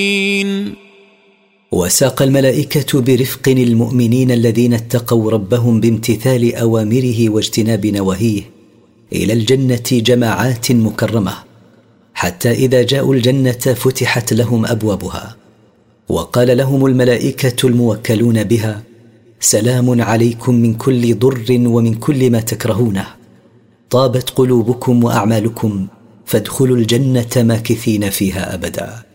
وساق الملائكة برفق المؤمنين الذين اتقوا ربهم بامتثال أوامره واجتناب نواهيه إلى الجنة جماعات مكرمة، حتى إذا جاءوا الجنة فتحت لهم أبوابها، وقال لهم الملائكة الموكلون بها: سلام عليكم من كل ضر ومن كل ما تكرهونه، طابت قلوبكم وأعمالكم، فادخلوا الجنة ماكثين فيها أبدا.